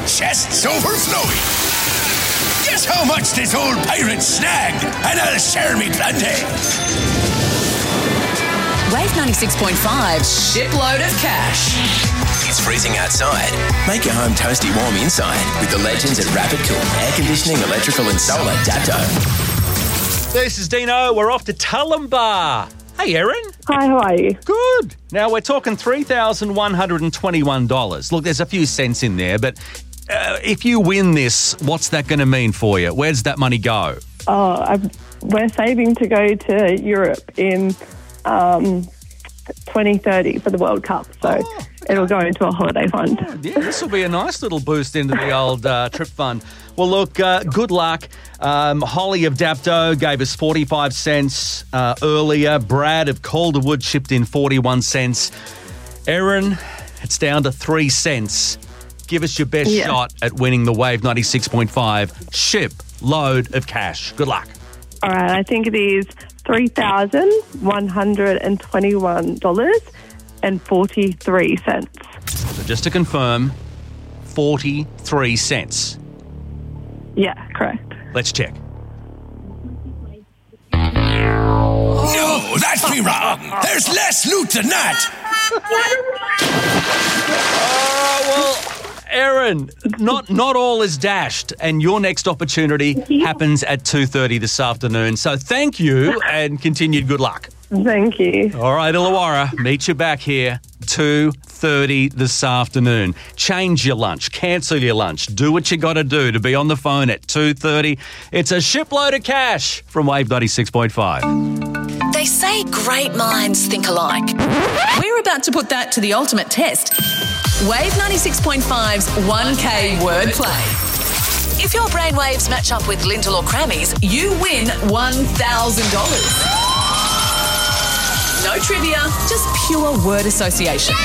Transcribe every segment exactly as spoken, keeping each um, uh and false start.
chests overflowing. Guess how much this old pirate snagged, and I'll share me plenty. Wave ninety-six point five, shipload of cash. It's freezing outside. Make your home toasty warm inside with the legends at Rapid Cool. Air conditioning, electrical and solar. Dapto. This is Dino. We're off to Tullambar. Hey, Erin. Hi, how are you? Good. Now, we're talking three thousand one hundred twenty-one dollars. Look, there's a few cents in there, but uh, if you win this, what's that going to mean for you? Where does that money go? Oh, I'm, we're saving to go to Europe in um, twenty thirty for the World Cup, so oh, okay. It'll go into a holiday fund. Oh, yeah, this will be a nice little boost into the old uh, trip fund. Well, look, uh, good luck. Um, Holly of Dapto gave us forty-five cents uh, earlier. Brad of Calderwood chipped in forty-one cents. Erin, it's down to three cents. Give us your best yeah. shot at winning the Wave ninety-six point five ship load of cash. Good luck. All right, I think it is three thousand one hundred twenty-one dollars and forty-three cents. So just to confirm, forty-three cents. Yeah, correct. Let's check. No, that's me wrong. There's less loot than that. Oh, well, Erin, not not all is dashed, and your next opportunity happens at two thirty this afternoon. So thank you and continued good luck. Thank you. All right, Illawarra, meet you back here, two thirty this afternoon. Change your lunch, cancel your lunch, do what you got to do to be on the phone at two thirty. It's a shipload of cash from Wave ninety-six point five. They say great minds think alike. We're about to put that to the ultimate test. Wave ninety-six point five's one K wordplay. If your brainwaves match up with Lintel or Crammy's, you win one thousand dollars. No trivia, just pure word association.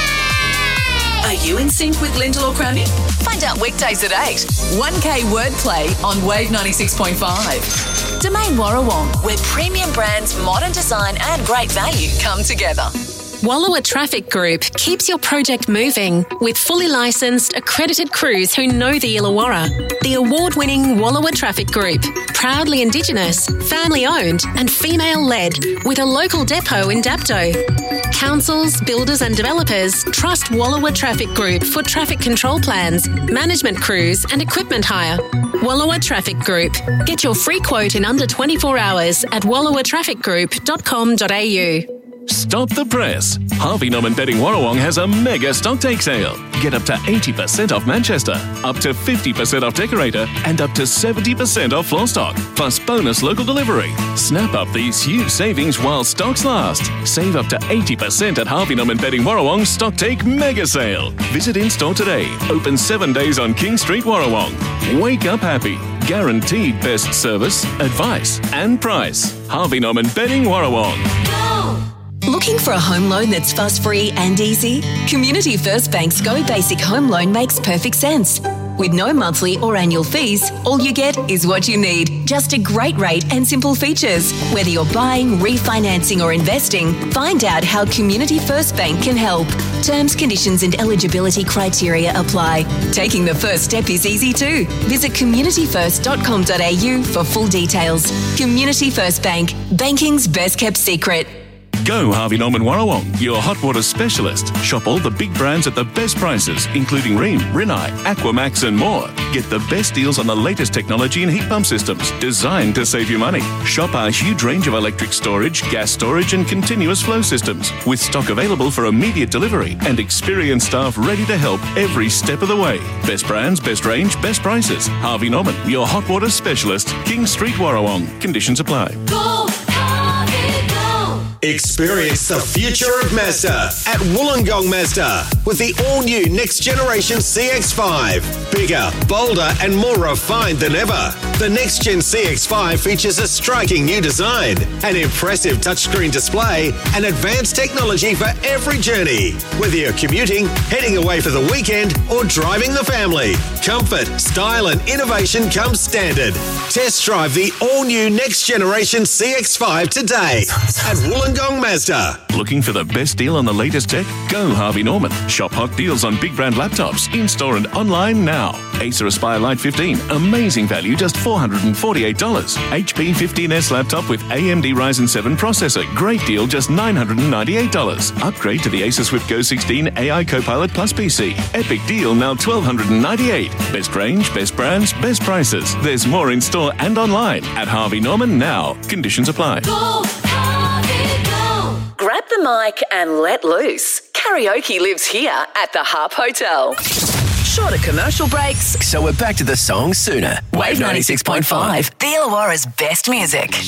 Yay! Are you in sync with Lintel or Crammy? Find out weekdays at eight. one K wordplay on Wave ninety-six point five. Domain Warrawong, where premium brands, modern design and great value come together. Wallowa Traffic Group keeps your project moving with fully licensed, accredited crews who know the Illawarra. The award-winning Wallowa Traffic Group, proudly Indigenous, family-owned and female-led, with a local depot in Dapto. Councils, builders and developers trust Wallowa Traffic Group for traffic control plans, management crews and equipment hire. Wallowa Traffic Group. Get your free quote in under twenty-four hours at wallowa traffic group dot com dot a u. Stop the press. Harvey Norman Bedding Warrawong has a mega stock take sale. Get up to eighty percent off Manchester, up to fifty percent off Decorator, and up to seventy percent off floor stock, plus bonus local delivery. Snap up these huge savings while stocks last. Save up to eighty percent at Harvey Norman Bedding Warrawong Stock Take Mega Sale. Visit in-store today. Open seven days on King Street, Warrawong. Wake up happy. Guaranteed best service, advice, and price. Harvey Norman Bedding Warrawong. Go! Looking for a home loan that's fuss-free and easy? Community First Bank's Go Basic Home Loan makes perfect sense. With no monthly or annual fees, all you get is what you need. Just a great rate and simple features. Whether you're buying, refinancing or investing, find out how Community First Bank can help. Terms, conditions and eligibility criteria apply. Taking the first step is easy too. Visit community first dot com dot a u for full details. Community First Bank, banking's best kept secret. Go Harvey Norman Warrawong, your hot water specialist. Shop all the big brands at the best prices, including Rheem, Rinnai, Aquamax and more. Get the best deals on the latest technology and heat pump systems, designed to save you money. Shop our huge range of electric storage, gas storage and continuous flow systems, with stock available for immediate delivery and experienced staff ready to help every step of the way. Best brands, best range, best prices. Harvey Norman, your hot water specialist. King Street, Warrawong. Conditions apply. Go! Experience the future of Mazda at Wollongong Mazda with the all-new next generation C X five. Bigger, bolder and more refined than ever. The next gen C X five features a striking new design, an impressive touchscreen display, and advanced technology for every journey. Whether you're commuting, heading away for the weekend, or driving the family, comfort, style, and innovation come standard. Test drive the all-new next generation C X five today at Wollongong Mazda. Looking for the best deal on the latest tech? Go Harvey Norman. Shop hot deals on big brand laptops in-store and online now. Acer Aspire Lite fifteen, amazing value, just four hundred forty-eight dollars. H P fifteen S laptop with A M D Ryzen seven processor, great deal, just nine hundred ninety-eight dollars. Upgrade to the Acer Swift Go sixteen A I Copilot Plus P C. Epic deal, now one thousand two hundred ninety-eight dollars. Best range, best brands, best prices. There's more in store and online at Harvey Norman now. Conditions apply. Go, Harvey, go. Grab the mic and let loose. Karaoke lives here at the Harp Hotel. Shorter commercial breaks. So we're back to the song sooner. Wave ninety-six point five. The Illawarra's best music.